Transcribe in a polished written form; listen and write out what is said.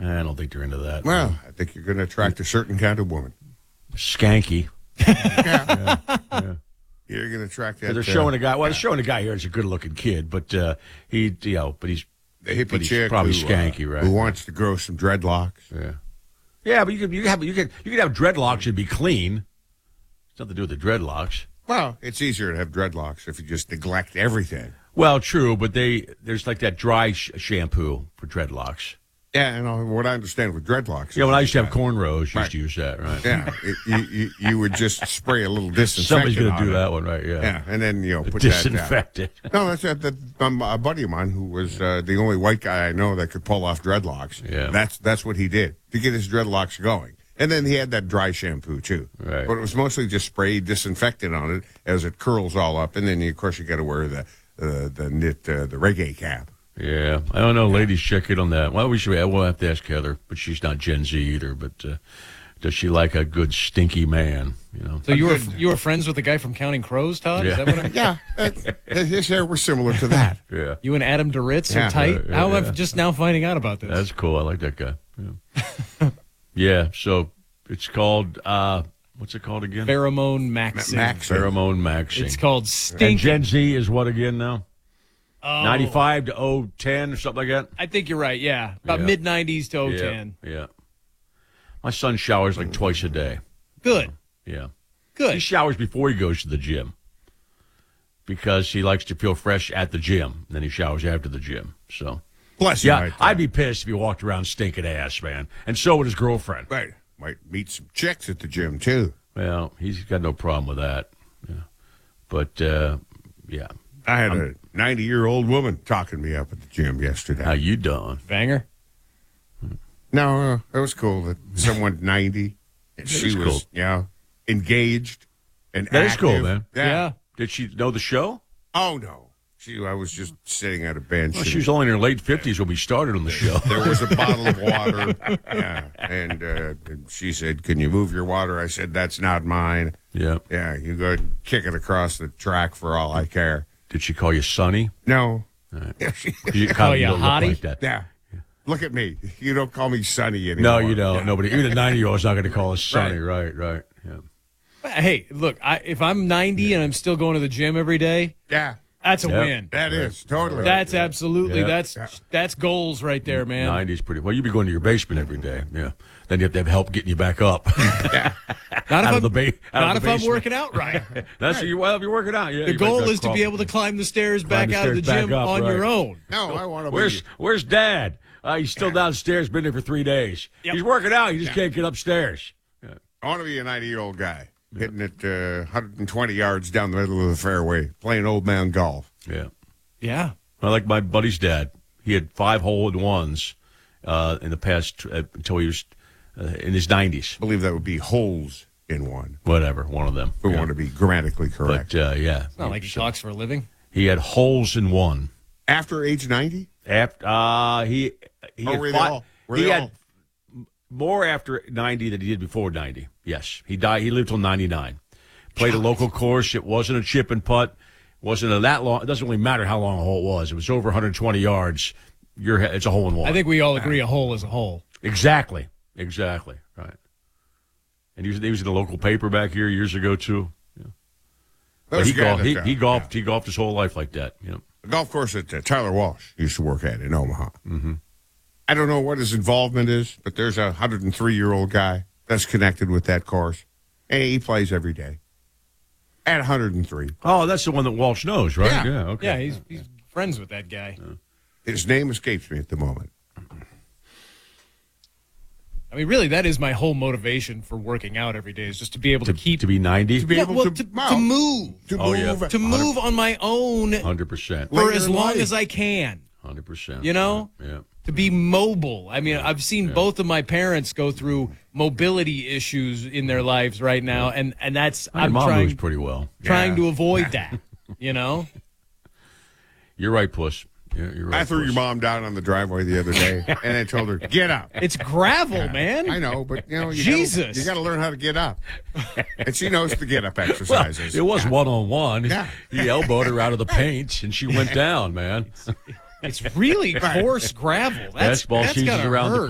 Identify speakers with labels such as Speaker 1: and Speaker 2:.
Speaker 1: I don't think they're into that.
Speaker 2: Well, I think you're going to attract a certain kind of woman.
Speaker 1: Skanky.
Speaker 2: Yeah. You're going to attract that.
Speaker 1: They're showing a guy. Well, they're showing a guy here as a good-looking kid, but he's
Speaker 2: the hippie chick
Speaker 1: probably
Speaker 2: who,
Speaker 1: skanky, right?
Speaker 2: Who wants to grow some dreadlocks?
Speaker 1: Yeah, but you could have dreadlocks and be clean. It's nothing to do with the dreadlocks.
Speaker 2: Well, it's easier to have dreadlocks if you just neglect everything.
Speaker 1: Well, true, but there's like that dry shampoo for dreadlocks.
Speaker 2: Yeah, and what I understand with dreadlocks.
Speaker 1: Yeah, when I used to have cornrows, you used to use that, right?
Speaker 2: Yeah, you would just spray a little disinfectant.
Speaker 1: Somebody's going to do that one, right?
Speaker 2: Yeah, and then put
Speaker 1: disinfect
Speaker 2: that.
Speaker 1: it.
Speaker 2: No, that's a buddy of mine who was the only white guy I know that could pull off dreadlocks.
Speaker 1: Yeah,
Speaker 2: that's what he did to get his dreadlocks going. And then he had that dry shampoo too.
Speaker 1: Right.
Speaker 2: But it was mostly just spray disinfectant on it as it curls all up, and then of course you got to wear the reggae cap.
Speaker 1: Yeah, I don't know. Ladies, check in on that. Well, we'll have to ask Heather, but she's not Gen Z either. But does she like a good stinky man?
Speaker 3: So you were friends with the guy from Counting Crows, Todd?
Speaker 2: Yeah.
Speaker 3: Is that what I'm...
Speaker 2: Yeah, his hair was similar to that.
Speaker 1: Yeah.
Speaker 3: You and Adam Duritz are tight?
Speaker 1: Yeah,
Speaker 3: How am I just now finding out about this?
Speaker 1: That's cool. I like that guy. Yeah. Yeah. So it's called. What's it called again?
Speaker 3: Pheromone maxing.
Speaker 1: Pheromone maxing.
Speaker 3: It's called stinking.
Speaker 1: And Gen Z is what again now? 95 to 010 or something like that?
Speaker 3: I think you're right, yeah. About mid-90s to 010.
Speaker 1: Yeah. My son showers like twice a day.
Speaker 3: Good.
Speaker 1: Yeah.
Speaker 3: Good.
Speaker 1: He showers before he goes to the gym because he likes to feel fresh at the gym. And then he showers after the gym. So,
Speaker 2: bless you.
Speaker 1: Yeah, I'd be pissed if he walked around stinking ass, man. And so would his girlfriend.
Speaker 2: Right. Might meet some chicks at the gym, too.
Speaker 1: Well, he's got no problem with that. Yeah. But, yeah.
Speaker 2: I had a 90-year-old woman talking me up at the gym yesterday.
Speaker 1: How you doing?
Speaker 3: Banger?
Speaker 2: No, it was cool that someone 90, and she was
Speaker 1: cool.
Speaker 2: Engaged and
Speaker 1: that
Speaker 2: active.
Speaker 1: Is cool, man.
Speaker 3: Yeah.
Speaker 1: Did she know the show?
Speaker 2: Oh, no. I was just sitting at a bench.
Speaker 1: Well, she was only in her late 50s when we started on the show.
Speaker 2: There was a bottle of water, and she said, "Can you move your water?" I said, "That's not mine."
Speaker 1: Yeah.
Speaker 2: Yeah, you go and kick it across the track for all I care.
Speaker 1: Did she call you Sonny?
Speaker 2: No.
Speaker 1: Right.
Speaker 3: She call you Hottie?
Speaker 1: Like that.
Speaker 2: Yeah. Look at me. You don't call me Sonny anymore.
Speaker 1: No, you don't.
Speaker 2: Yeah.
Speaker 1: Nobody. Even a 90-year-old's not going to call us Sonny. Right. Yeah.
Speaker 3: Hey, look, if I'm 90 and I'm still going to the gym every day, that's a win.
Speaker 2: That is, totally.
Speaker 3: That's absolutely, that's goals right there, man.
Speaker 1: 90's pretty. Well, you'd be going to your basement every day. Yeah. Then you have to have help getting you back up.
Speaker 3: Not if I'm working out right.
Speaker 1: That's if you're working out. Yeah,
Speaker 3: the goal is to be able to climb the stairs back out of the gym on your own.
Speaker 2: No, I want to
Speaker 1: Where's Dad? He's still downstairs, been there for 3 days. Yep. He's working out. He just can't get upstairs. Yeah.
Speaker 2: I want to be a 90-year-old guy. Hitting it 120 yards down the middle of the fairway, playing old man golf.
Speaker 1: Yeah.
Speaker 3: Yeah.
Speaker 1: I like my buddy's dad. He had 5 hole-in-ones in the past until he was in his 90s.
Speaker 2: I believe that would be holes in one.
Speaker 1: Whatever, one of them.
Speaker 2: We want to be grammatically correct.
Speaker 1: But, yeah.
Speaker 3: It's not like he talks for a living.
Speaker 1: He had holes in one.
Speaker 2: After age 90?
Speaker 1: After he had more after 90 than he did before 90. Yes, he died. He lived till 99. Played a local course. It wasn't a chip and putt. Wasn't that long. It doesn't really matter how long a hole it was. It was over 120 yards. It's a hole in one.
Speaker 3: I think we all agree a hole is a hole.
Speaker 1: Exactly. Right. And he was in the local paper back here years ago too. Yeah. But he golfed his whole life like that. You know.
Speaker 2: The golf course that Tyler Walsh used to work at in Omaha.
Speaker 1: Mm-hmm.
Speaker 2: I don't know what his involvement is, but there's a 103-year-old guy that's connected with that course, and he plays every day at 103.
Speaker 1: Oh, that's the one that Walsh knows, right?
Speaker 2: Yeah.
Speaker 1: Okay.
Speaker 3: Yeah, he's friends with that guy.
Speaker 2: His name escapes me at the moment.
Speaker 3: I mean, really, that is my whole motivation for working out every day is just to be able to be
Speaker 1: 90,
Speaker 2: to be able to
Speaker 3: move,
Speaker 2: to
Speaker 3: move on my own,
Speaker 1: 100%
Speaker 3: for as long as I can.
Speaker 1: 100%.
Speaker 3: You know, to be mobile. I mean, I've seen both of my parents go through mobility issues in their lives right now, and that's I'm
Speaker 1: mom
Speaker 3: trying
Speaker 1: moves pretty well.
Speaker 3: Trying to avoid that. You know,
Speaker 1: you're right, Puss. Yeah, you're right.
Speaker 2: I threw your mom down on the driveway the other day, and I told her, "Get up."
Speaker 3: It's gravel, man.
Speaker 2: I know, but you got to learn how to get up. And she knows the get up exercises.
Speaker 1: Well, it was one-on-one.
Speaker 2: Yeah.
Speaker 1: He elbowed her out of the paint, and she went down, man.
Speaker 3: It's really coarse gravel. That's
Speaker 1: season's
Speaker 3: gotta
Speaker 1: around
Speaker 3: hurt.
Speaker 1: the